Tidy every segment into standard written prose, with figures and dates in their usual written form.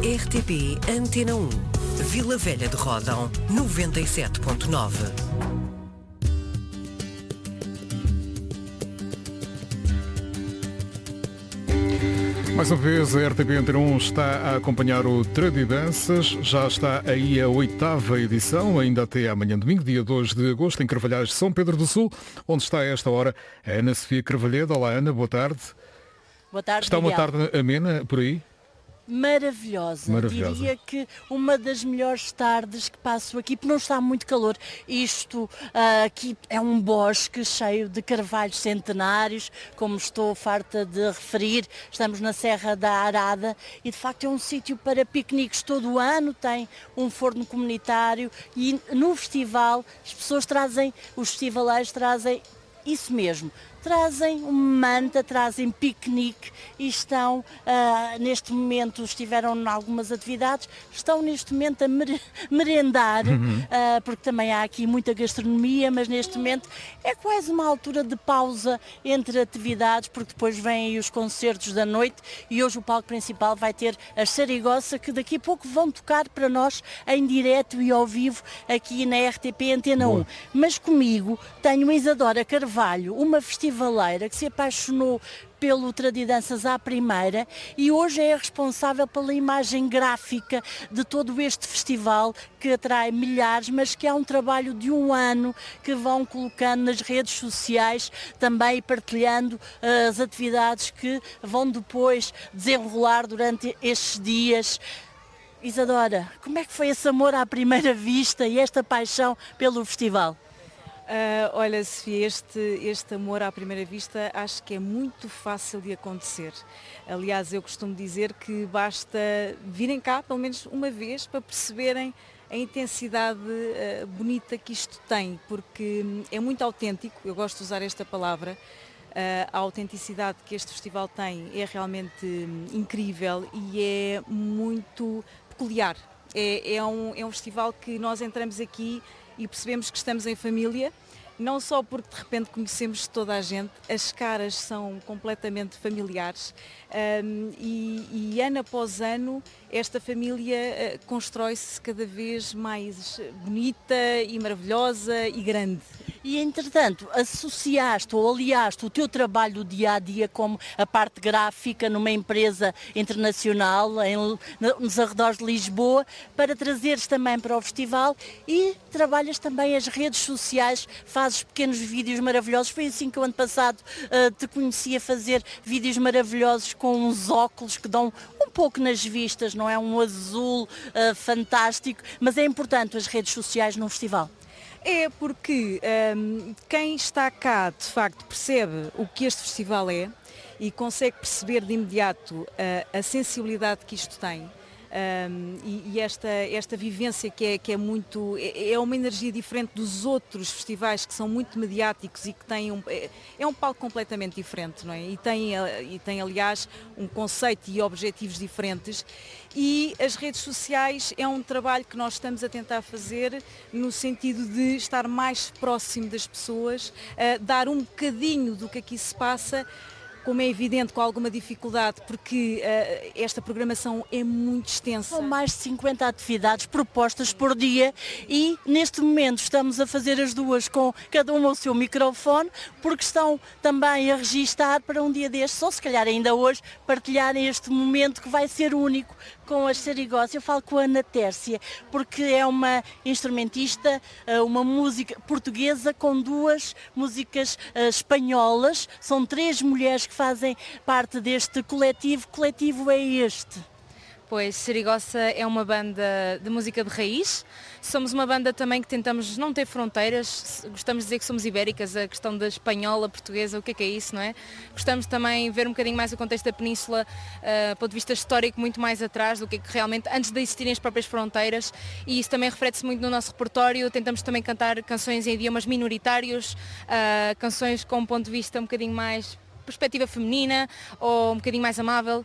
RTP Antena 1. Vila Velha de Ródão, 97.9. Mais uma vez, a RTP Antena 1 está a acompanhar o Tradidanças. Já está aí a 8ª edição, ainda até amanhã domingo, dia 2 de agosto, em Carvalhais, São Pedro do Sul, onde está a esta hora a Ana Sofia Carvalhedo. Olá, Ana, boa tarde. Boa tarde, Está Miguel. uma tarde amena por aí? Maravilhosa. Diria que uma das melhores tardes que passo aqui, porque não está muito calor. Isto aqui é um bosque cheio de carvalhos centenários, como estou farta de referir. Estamos na Serra da Arada e de facto é um sítio para piqueniques todo o ano, tem um forno comunitário e no festival as pessoas trazem, os festivaleiros trazem isso mesmo. Trazem uma manta, trazem piquenique e estão, neste momento, estiveram em algumas atividades, estão neste momento a merendar, porque também há aqui muita gastronomia, mas neste momento é quase uma altura de pausa entre atividades, porque depois vêm os concertos da noite e hoje o palco principal vai ter as Sarigossa, que daqui a pouco vão tocar para nós em direto e ao vivo aqui na RTP Antena 1. Mas comigo tenho a Isadora Carvalho, uma festivaleira que se apaixonou pelo Tradidanças à primeira e hoje é a responsável pela imagem gráfica de todo este festival que atrai milhares, mas que é um trabalho de um ano que vão colocando nas redes sociais, também partilhando as atividades que vão depois desenrolar durante estes dias. Isadora, como é que foi esse amor à primeira vista e esta paixão pelo festival? Olha, Sofia, este amor à primeira vista acho que é muito fácil de acontecer. Aliás, eu costumo dizer que basta virem cá pelo menos uma vez para perceberem a intensidade bonita que isto tem, porque é muito autêntico, eu gosto de usar esta palavra. A autenticidade que este festival tem é realmente incrível e é muito peculiar. É um festival que nós entramos aqui e percebemos que estamos em família, não só porque de repente conhecemos toda a gente, as caras são completamente familiares e ano após ano esta família constrói-se cada vez mais bonita e maravilhosa e grande. E, entretanto, associaste ou aliaste o teu trabalho do dia-a-dia como a parte gráfica numa empresa internacional nos arredores de Lisboa para trazeres também para o festival e trabalhas também as redes sociais, fazes pequenos vídeos maravilhosos. Foi assim que o ano passado te conheci a fazer vídeos maravilhosos com uns óculos que dão um pouco nas vistas, não é? Um azul fantástico, mas é importante as redes sociais num festival. É porque quem está cá de facto percebe o que este festival é e consegue perceber de imediato a sensibilidade que isto tem e esta vivência que é muito, é uma energia diferente dos outros festivais que são muito mediáticos e que têm é um palco completamente diferente, não é? E tem aliás um conceito e objetivos diferentes. E as redes sociais é um trabalho que nós estamos a tentar fazer no sentido de estar mais próximo das pessoas, dar um bocadinho do que aqui se passa, como é evidente, com alguma dificuldade, porque esta programação é muito extensa. São mais de 50 atividades propostas por dia e neste momento estamos a fazer as duas com cada uma o seu microfone, porque estão também a registar para um dia destes, ou se calhar ainda hoje, partilharem este momento que vai ser único com as Sarigossa. Eu falo com a Ana Tércia, porque é uma instrumentista, uma música portuguesa com duas músicas espanholas. São 3 mulheres que fazem parte deste coletivo. Que coletivo é este? Pois, Sarigossa é uma banda de música de raiz. Somos uma banda também que tentamos não ter fronteiras, gostamos de dizer que somos ibéricas, a questão da espanhola, portuguesa, o que é isso, não é? Gostamos também de ver um bocadinho mais o contexto da península, do ponto de vista histórico, muito mais atrás do que realmente, antes de existirem as próprias fronteiras, e isso também reflete-se muito no nosso repertório. Tentamos também cantar canções em idiomas minoritários, canções com um ponto de vista um bocadinho mais perspectiva feminina ou um bocadinho mais amável,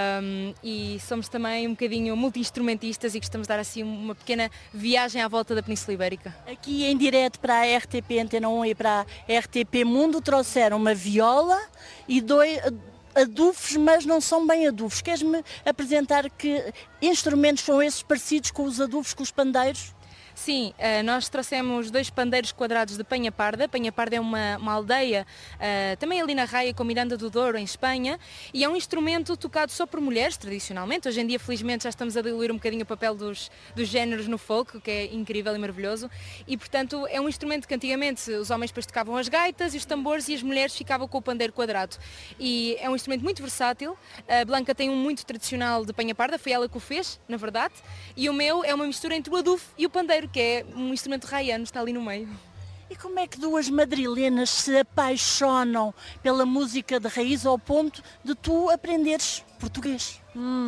e somos também um bocadinho multi-instrumentistas e gostamos de dar assim uma pequena viagem à volta da Península Ibérica. Aqui em direto para a RTP Antena 1 e para a RTP Mundo trouxeram uma viola e adufes, mas não são bem adufes. Queres-me apresentar que instrumentos são esses parecidos com os adufes, com os pandeiros? Sim, nós trouxemos 2 pandeiros quadrados de Penha Parda. Penha Parda é uma aldeia, também ali na Raia com Miranda do Douro, em Espanha, e é um instrumento tocado só por mulheres, tradicionalmente. Hoje em dia, felizmente, já estamos a diluir um bocadinho o papel dos géneros no folk, o que é incrível e maravilhoso. E, portanto, é um instrumento que antigamente os homens depois tocavam as gaitas e os tambores e as mulheres ficavam com o pandeiro quadrado. E é um instrumento muito versátil. A Blanca tem um muito tradicional de Penha Parda, foi ela que o fez, na verdade. E o meu é uma mistura entre o adufe e o pandeiro, que é um instrumento raiano, está ali no meio. E como é que 2 madrilenas se apaixonam pela música de raiz ao ponto de tu aprenderes português?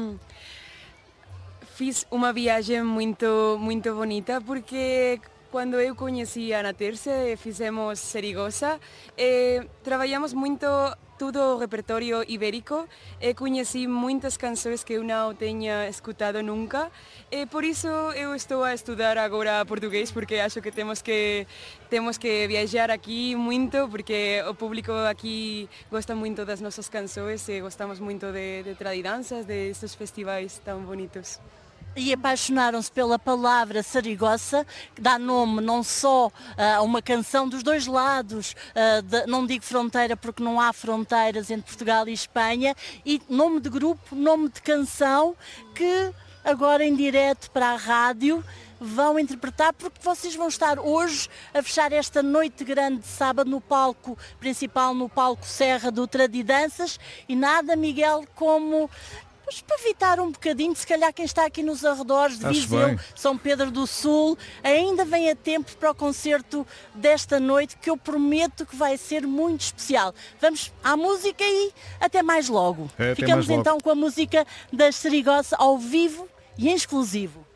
Fiz uma viagem muito bonita, porque quando eu conheci a Ana Terce, fizemos Serigosa, trabalhamos muito todo o repertório ibérico, conheci muitas canções que eu não tinha escutado nunca, e por isso eu estou a estudar agora português, porque acho que temos que viajar aqui muito, porque o público aqui gosta muito das nossas canções e gostamos muito de tradidanças, destes festivais tão bonitos. E apaixonaram-se pela palavra Sarigossa, que dá nome não só a uma canção dos 2 lados, não digo fronteira porque não há fronteiras entre Portugal e Espanha, e nome de grupo, nome de canção, que agora em direto para a rádio vão interpretar, porque vocês vão estar hoje a fechar esta noite grande de sábado no palco principal, no palco Serra do Tradidanças, e nada, Miguel, como... Mas para evitar um bocadinho, se calhar quem está aqui nos arredores de Viseu, São Pedro do Sul, ainda vem a tempo para o concerto desta noite, que eu prometo que vai ser muito especial. Vamos à música e até mais logo. Ficamos mais logo. Então com a música da Serigosa ao vivo e em exclusivo.